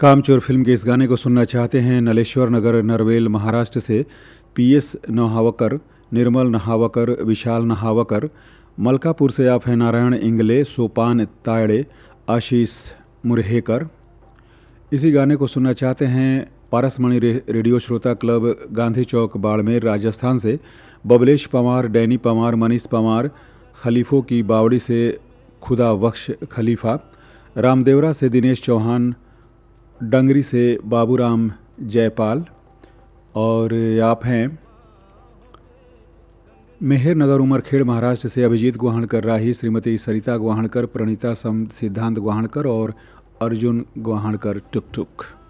कामचोर फिल्म के इस गाने को सुनना चाहते हैं नलेश्वर नगर नरवेल महाराष्ट्र से पीएस नहावकर, निर्मल नहावकर, विशाल नहावकर। मलकापुर से आप हैं नारायण इंगले, सोपान तायड़े, आशीष मुरहेकर। इसी गाने को सुनना चाहते हैं पारसमणि रेडियो श्रोता क्लब गांधी चौक बाड़मेर राजस्थान से बबलेश पवार, डैनी पवार, मनीष पवार। खलीफों की बावड़ी से खुदा बख्श खलीफा, रामदेवरा से दिनेश चौहान, डंगरी से बाबूराम जयपाल। और आप हैं मेहर नगर उमरखेड़ महाराष्ट्र से अभिजीत गुहाणकर राही, श्रीमती सरिता गुहाणकर, प्रणीता सिद्धांत गुहाणकर और अर्जुन गुहाणकर टुक टुक।